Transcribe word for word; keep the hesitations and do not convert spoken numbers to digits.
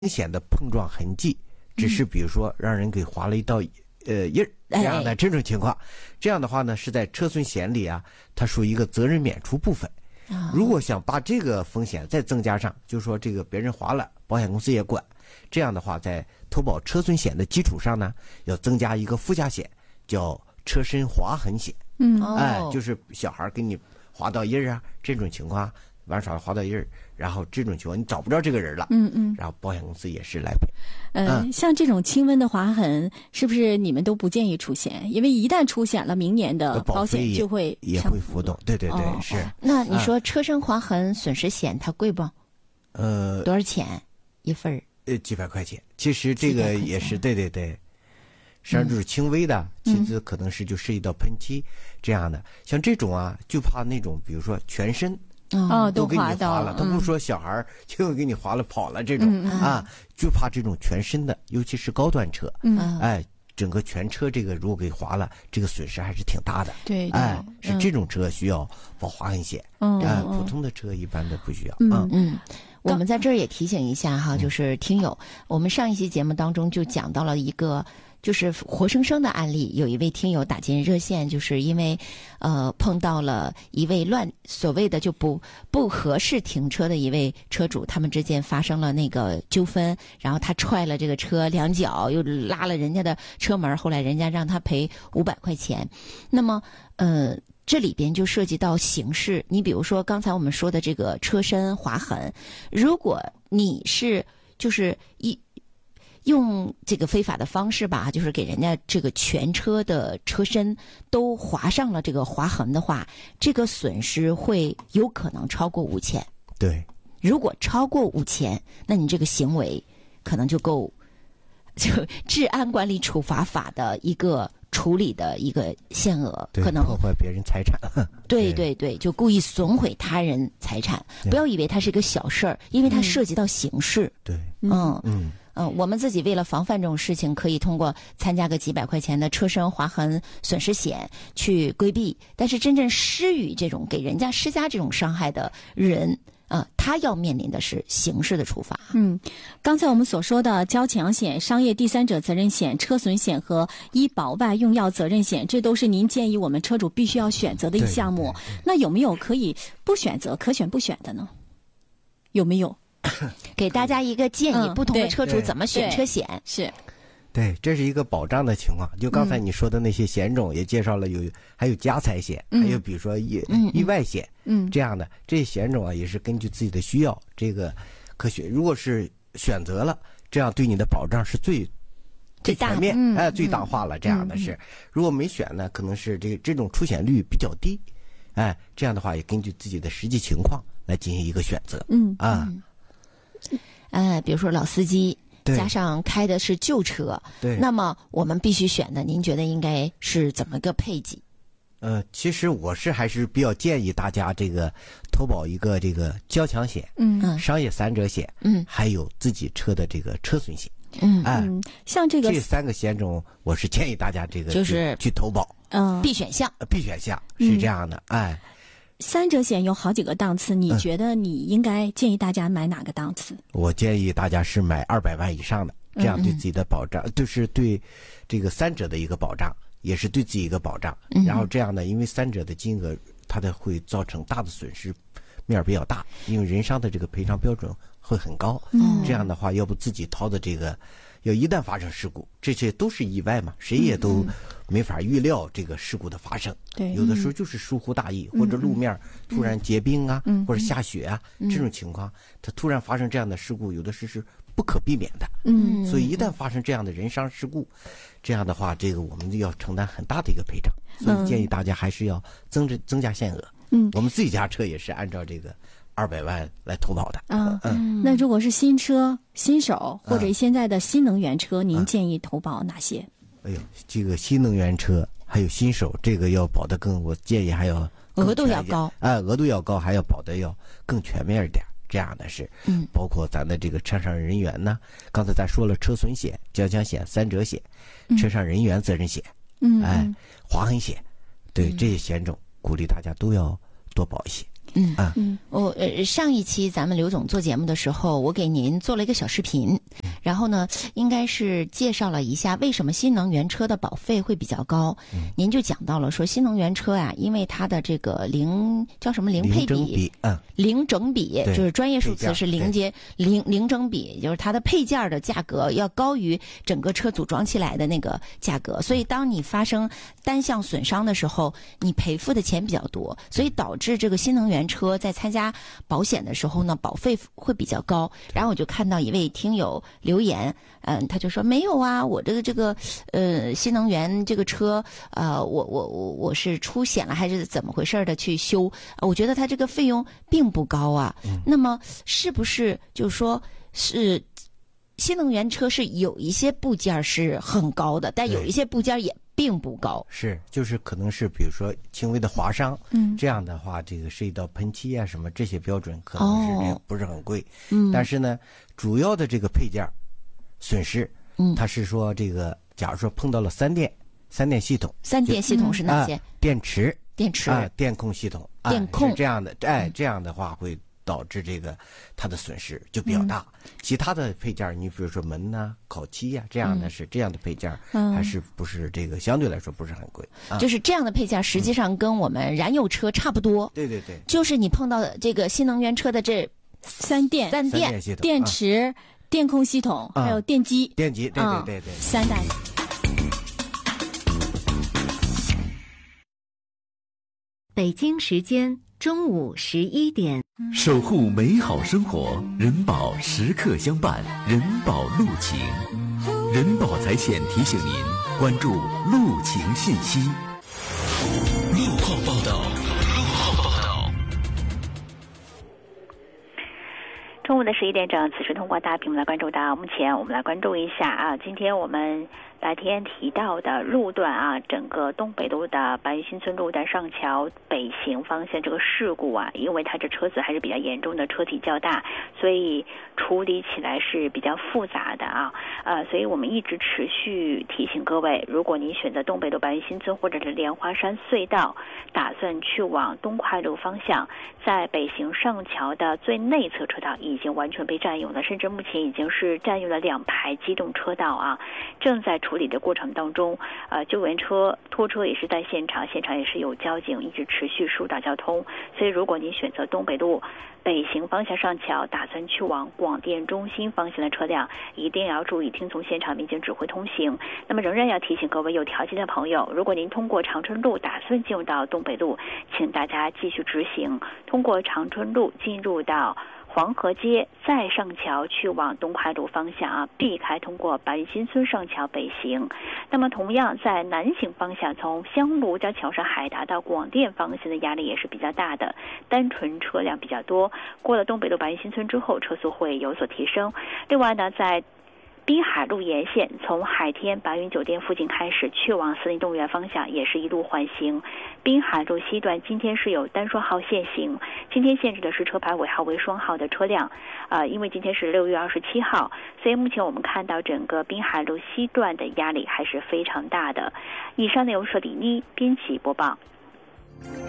明显的碰撞痕迹，只是比如说让人给划了一道呃印儿这样的这种情况，这样的话呢是在车损险里啊，它属于一个责任免除部分。如果想把这个风险再增加上，就是说这个别人划了，保险公司也管，这样的话在投保车损险的基础上呢，要增加一个附加险，叫车身划痕险。 嗯， 哎，就是小孩给你划到印儿啊，这种情况玩耍划到印儿，然后这种情况你找不着这个人了， 嗯嗯， 然后保险公司也是来赔。 呃，嗯、像这种轻微的划痕，是不是你们都不建议出险？因为一旦出险了，明年的保险就会也会浮动。对对对， 哦、 是。 那你说车身划痕损失险它贵不？ 呃， 多少钱一份儿？ 呃，几百块钱。其实这个也是对对对。实际上就是轻微的，其次可能是就涉及到喷漆这样的，像这种啊，就怕那种比如说全身哦都给你划到了，他不是说小孩就给你划了跑了这种啊，就怕这种全身的，尤其是高端车，哎，整个全车这个如果给划了，这个损失还是挺大的。 对， 哎，是这种车需要保划痕险，哎，普通的车一般的不需要。 嗯嗯。我们在这儿也提醒一下哈，就是听友，我们上一期节目当中就讲到了一个就是活生生的案例，有一位听友打进热线，就是因为呃碰到了一位乱所谓的就不不合适停车的一位车主，他们之间发生了那个纠纷，然后他踹了这个车两脚，又拉了人家的车门，后来人家让他赔五百块钱。那么呃这里边就涉及到刑事，你比如说刚才我们说的这个车身划痕，如果你是就是一用这个非法的方式吧，就是给人家这个全车的车身都划上了这个划痕的话，这个损失会有可能超过五千。 对， 如果超过五千，那你这个行为可能就够就治安管理处罚法的一个处理的一个限额，可能破坏别人财产。 对对对，就故意损毁他人财产，不要以为它是一个小事儿，因为它涉及到刑事。 对， 嗯嗯嗯，我们自己为了防范这种事情，可以通过参加个几百块钱的车身划痕损失险去规避，但是真正施予这种给人家施加这种伤害的人。呃，他要面临的是刑事的处罚。 嗯，刚才我们所说的交强险、商业第三者责任险、车损险和医保外用药责任险，这都是您建议我们车主必须要选择的一项目。那有没有可以不选择、可选不选的呢？有没有？ 给大家一个建议， 嗯、 不同的车主怎么选车险？ 是。 对，这是一个保障的情况。就刚才你说的那些险种也介绍了有，有还有家财险， 嗯、 还有比如说意、 嗯、 意外险， 嗯， 这样的这些险种啊，也是根据自己的需要，这个可选。如果是选择了，这样对你的保障是最最大全面， 嗯、 哎，最大化了。这样的是， 嗯、 如果没选呢，可能是这这种出险率比较低，哎，这样的话也根据自己的实际情况来进行一个选择。 嗯啊， 嗯、呃，比如说老司机。加上开的是旧车， 对， 那么我们必须选的，您觉得应该是怎么个配给？ 呃，其实我是还是比较建议大家这个投保一个这个交强险， 嗯， 商业三者险， 嗯， 还有自己车的这个车损险， 嗯， 哎， 嗯，像这个这三个险种，我是建议大家这个就是去投保， 嗯， 必选项， 必选项是这样的， 嗯、 哎。 三者险有好几个档次，你觉得你应该建议大家买哪个档次？ 我建议大家是买二百万以上的，这样对自己的保障，嗯、就是对这个三者的一个保障，也是对自己一个保障。 嗯、 然后这样呢，因为三者的金额，它的会造成大的损失面比较大，因为人伤的这个赔偿标准会很高。 嗯、 这样的话，要不自己掏的这个，要一旦发生事故，这些都是意外嘛，谁也都没法预料这个事故的发生。 对， 有的时候就是疏忽大意，嗯、或者路面突然结冰啊， 嗯、 或者下雪啊， 嗯、 这种情况，它突然发生这样的事故，有的时是不可避免的。 嗯， 所以一旦发生这样的人伤事故，这样的话，这个我们就要承担很大的一个赔偿。所以建议大家还是要增增增加限额。 嗯， 我们自己家车也是按照这个二百万来投保的。 啊， 嗯， 那如果是新车、新手或者现在的新能源车，您建议投保哪些？ 哎呦，这个新能源车还有新手，这个要保得更，我建议还要额度要高， 哎，额度要高，还要保得要更全面一点。这样的是， 嗯， 包括咱的这个车上人员呢，刚才咱说了车损险、交强险、三者险、车上人员责任险， 嗯， 哎，划痕险，对、嗯、这些险种，鼓励大家都要多保一些。 嗯嗯，我呃上一期咱们刘总做节目的时候，我给您做了一个小视频，然后呢，应该是介绍了一下为什么新能源车的保费会比较高。嗯、您就讲到了说新能源车呀、啊，因为它的这个零叫什么零配比， 零整比，嗯， 零整比就是专业数词是零接零零整比，就是它的配件的价格要高于整个车组装起来的那个价格，所以当你发生单项损伤的时候，你赔付的钱比较多，所以导致这个新能源车在参加保险的时候呢，保费会比较高。然后我就看到一位听友留言，嗯，他就说没有啊，我这个这个呃新能源这个车，呃，我我我我是出险了还是怎么回事的去修？我觉得他这个费用并不高啊。嗯、那么是不是就是说是新能源车是有一些部件是很高的，但有一些部件也并不高， 是就是可能是比如说轻微的划伤，嗯，这样的话，这个涉及到喷漆啊什么这些标准可能是、哦、不是很贵，嗯，但是呢，主要的这个配件损失，嗯，它是说这个，假如说碰到了三电，三电系统， 三电系统是哪些？ 啊、电池、 电池啊、电控系统、 电控、 啊、是这样的，哎，这样的话会导致这个它的损失就比较大。嗯、其他的配件，你比如说门呐、啊、烤漆呀、啊，这样的是、嗯、这样的配件，嗯、还是不是这个相对来说不是很贵。啊、 就是这样的配件，实际上跟我们燃油车差不多。 嗯、对对对。就是你碰到这个新能源车的这三电、 三电、 电, 电池、啊、电控系统，还有电机。 电机，对对对对。 三大。 北京时间中午十一点， 守护美好生活，人保时刻相伴，人保路情，人保财险提醒您关注路情信息。路况报道，路况报道。 中午的十一点整，此时通过大屏幕来关注到，目前我们来关注一下啊，今天我们白天提到的路段啊，整个东北路的白云新村路的上桥北行方向这个事故啊，因为它这车子还是比较严重的，车体较大，所以处理起来是比较复杂的啊。呃，所以我们一直持续提醒各位，如果您选择东北路白云新村或者是莲花山隧道，打算去往东快路方向，在北行上桥的最内侧车道已经完全被占用了，甚至目前已经是占用了两排机动车道啊，正在处理的过程当中，呃，救援车、拖车也是在现场，现场也是有交警一直持续疏导交通。所以，如果您选择东北路北行方向上桥，打算去往广电中心方向的车辆，一定要注意听从现场民警指挥通行。那么，仍然要提醒各位有条件的朋友，如果您通过长春路打算进入到东北路，请大家继续直行，通过长春路进入到黄河街，再上桥去往东快路方向啊，避开通过白云新村上桥北行。那么同样在南行方向，从香炉加桥上海达到广电方向的压力也是比较大的，单纯车辆比较多。过了东北路白云新村之后，车速会有所提升。另外呢，在滨海路沿线，从海天白云酒店附近开始去往森林动物园方向，也是一路缓行。滨海路西段今天是有单双号限行，今天限制的是车牌尾号为双号的车辆。呃，因为今天是六月二十七号，所以目前我们看到整个滨海路西段的压力还是非常大的。以上内容是李妮编辑播报。